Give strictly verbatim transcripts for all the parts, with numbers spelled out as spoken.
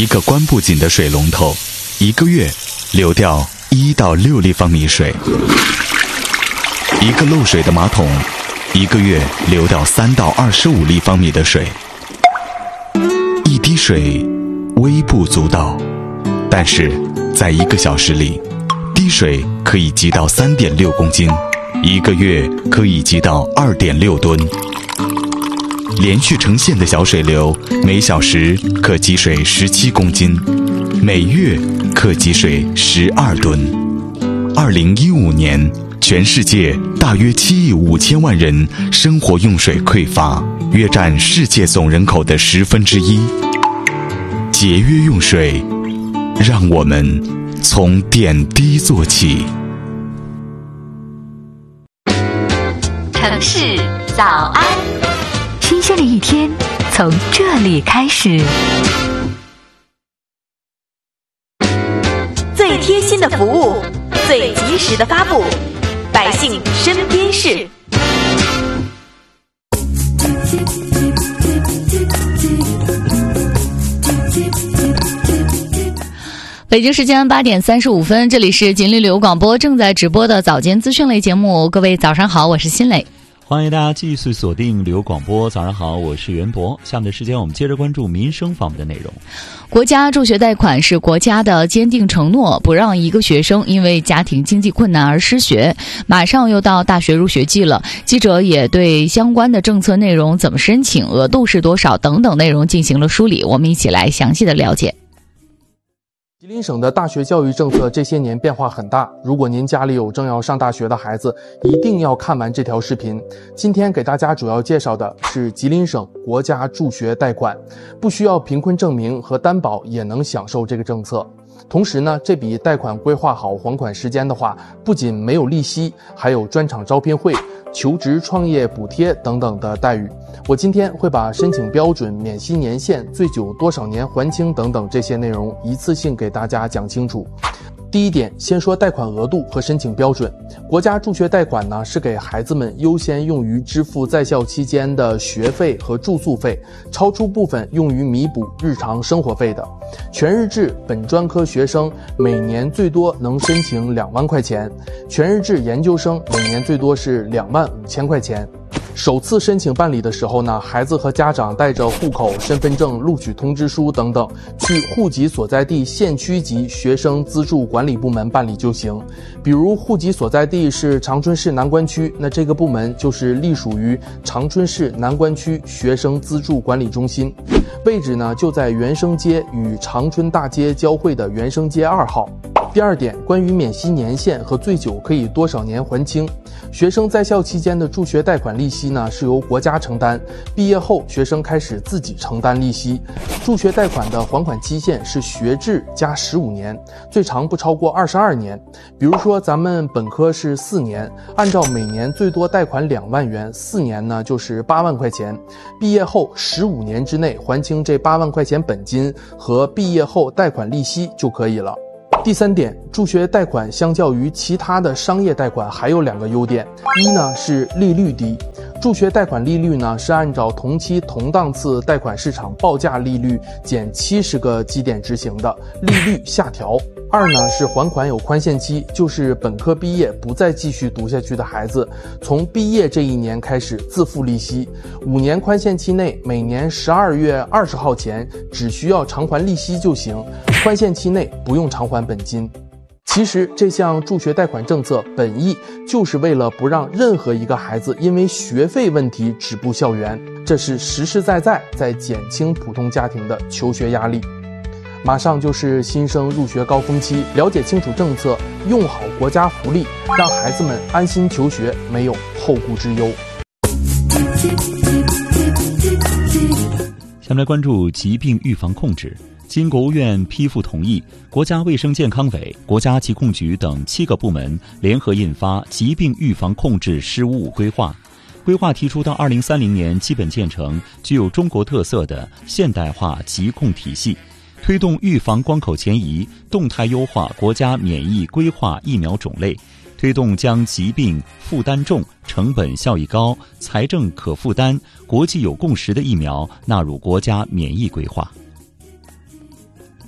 个关不紧的水龙头，一个月流掉一到六立方米水；一个漏水的马桶，一个月流掉三到二十五立方米的水。一滴水微不足道，但是在一个小时里，滴水可以积到三点六公斤，一个月可以积到二点六吨。连续成线的小水流，每小时可积水十七公斤，每月可积水十二吨。二零一五年，全世界大约七亿五千万人生活用水匮乏，约占世界总人口的十分之一。节约用水，让我们从点滴做起。 城市早安， 新鲜的一天从这里开始。 最贴心的服务，最及时的发布，百姓身边事。 北京时间八点三十五分，这里是锦鲤旅游广播正在直播的早间资讯类节目。各位早上好，我是新磊。 欢迎大家继续锁定旅游广播。早上好，我是袁博。下面的时间我们接着关注民生方面的内容。 国家助学贷款是国家的坚定承诺，不让一个学生因为家庭经济困难而失学。马上又到大学入学季了，记者也对相关的政策内容、怎么申请、额度是多少等等内容进行了梳理，我们一起来详细的了解。 吉林省的大学教育政策这些年变化很大，如果您家里有正要上大学的孩子，一定要看完这条视频。今天给大家主要介绍的是吉林省国家助学贷款，不需要贫困证明和担保也能享受这个政策。同时呢，这笔贷款规划好还款时间的话，不仅没有利息，还有专场招聘会、求职创业补贴等等的待遇。我今天会把申请标准、免息年限、最久多少年还清等等这些内容一次性给大家讲清楚。第一点，先说贷款额度和申请标准。国家助学贷款呢，是给孩子们优先用于支付在校期间的学费和住宿费，超出部分用于弥补日常生活费的。全日制本专科学生每年最多能申请两万块钱，全日制研究生每年最多是两万五千块钱。首次申请办理的时候呢，孩子和家长带着户口、身份证、录取通知书等等，去户籍所在地县区级学生资助管理部门办理就行。比如户籍所在地是长春市南关区，那这个部门就是隶属于长春市南关区学生资助管理中心，位置呢就在原生街与长春大街交汇的原生街二号。第二点，关于免息年限和最久可以多少年还清。学生在校期间的助学贷款利息呢是由国家承担，毕业后学生开始自己承担利息。助学贷款的还款期限是学制加十五年，最长不超过二十二年。比如说咱们本科是四年，按照每年最多贷款两万元，四年呢就是八万块钱。毕业后十五年之内还清这八万块钱本金和毕业后贷款利息就可以了。第三点，助学贷款相较于其他的商业贷款还有两个优点。一呢是利率低，助学贷款利率呢是按照同期同档次贷款市场报价利率减七十个基点执行的，利率下调。二呢是还款有宽限期，就是本科毕业不再继续读下去的孩子，从毕业这一年开始自付利息，五年宽限期内每年十二月二十号前只需要偿还利息就行，宽限期内不用偿还本金。其实这项助学贷款政策本意就是为了不让任何一个孩子因为学费问题止步校园，这是实实在在在减轻普通家庭的求学压力。马上就是新生入学高峰期，了解清楚政策，用好国家福利，让孩子们安心求学，没有后顾之忧。 下面来关注疾病预防控制。经国务院批复同意，国家卫生健康委、国家疾控局等七个部门联合印发《疾病预防控制“十五五”规划》。规划提出，到二零三零年基本建成具有中国特色的现代化疾控体系，推动预防关口前移，动态优化国家免疫规划疫苗种类，推动将疾病负担重、成本效益高、财政可负担、国际有共识的疫苗纳入国家免疫规划。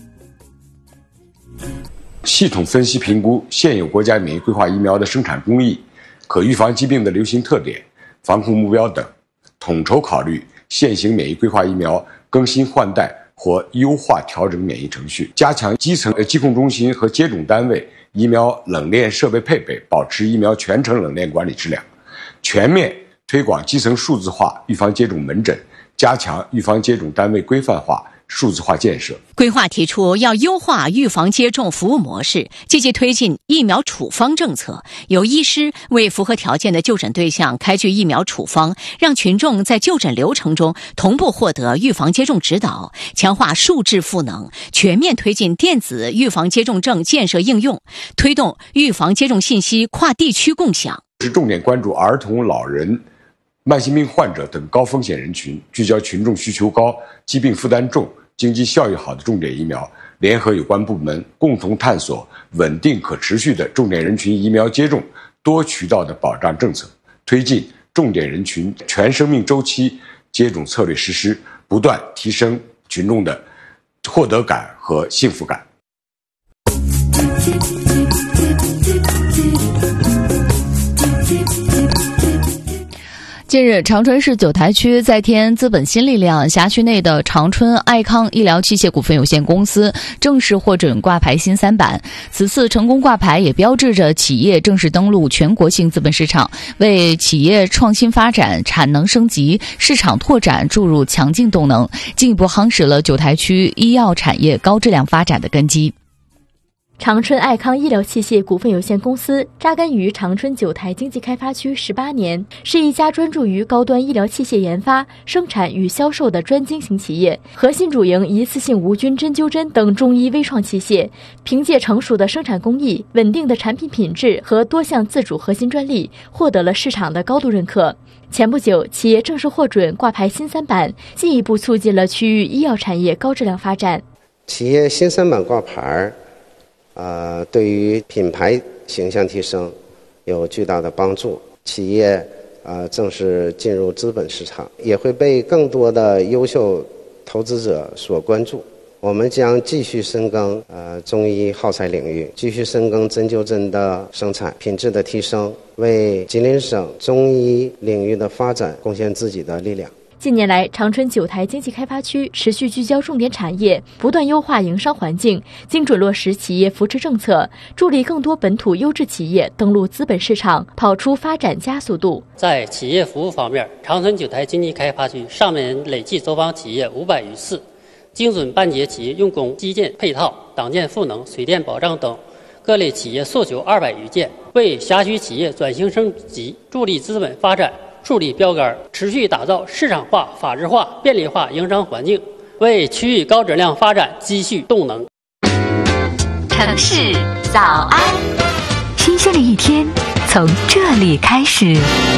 系统分析评估现有国家免疫规划疫苗的生产工艺、可预防疾病的流行特点、防控目标等，统筹考虑现行免疫规划疫苗更新换代或优化调整免疫程序，加强基层疾控中心和接种单位疫苗冷链设备配备，保持疫苗全程冷链管理质量，全面推广基层数字化预防接种门诊，加强预防接种单位规范化数字化建设。 规划提出要优化预防接种服务模式，积极推进疫苗处方政策，由医师为符合条件的就诊对象开具疫苗处方，让群众在就诊流程中同步获得预防接种指导，强化数质赋能，全面推进电子预防接种证建设应用，推动预防接种信息跨地区共享。 是重点关注儿童、老人、慢性病患者等高风险人群，聚焦群众需求高、疾病负担重、经济效益好的重点疫苗，联合有关部门共同探索稳定可持续的重点人群疫苗接种多渠道的保障政策，推进重点人群全生命周期接种策略实施，不断提升群众的获得感和幸福感。 近日，长春市九台区再添资本新力量，辖区内的长春爱康医疗器械股份有限公司正式获准挂牌新三板。此次成功挂牌也标志着企业正式登陆全国性资本市场，为企业创新发展、产能升级、市场拓展注入强劲动能，进一步夯实了九台区医药产业高质量发展的根基。 长春爱康医疗器械股份有限公司扎根于长春九台经济开发区十八年，是一家专注于高端医疗器械研发、生产与销售的专精型企业，核心主营一次性无菌针灸针等中医微创器械。凭借成熟的生产工艺、稳定的产品品质和多项自主核心专利，获得了市场的高度认可。前不久，企业正式获准挂牌新三板，进一步促进了区域医药产业高质量发展。 企业新三板挂牌呃，对于品牌形象提升有巨大的帮助。企业呃正式进入资本市场，也会被更多的优秀投资者所关注。我们将继续深耕呃中医耗材领域，继续深耕针灸针的生产品质的提升，为吉林省中医领域的发展贡献自己的力量。 近年来，长春九台经济开发区持续聚焦重点产业，不断优化营商环境，精准落实企业扶持政策，助力更多本土优质企业登陆资本市场，跑出发展加速度。 在企业服务方面，长春九台经济开发区上面累计走访企业五百余次，精准办结企业用工基建配套、党建赋能、水电保障等各类企业诉求二百余件，为辖区企业转型升级、助力资本发展树立标杆，持续打造市场化、法治化、便利化营商环境，为区域高质量发展积蓄动能。 城市早安， 新鲜的一天从这里开始。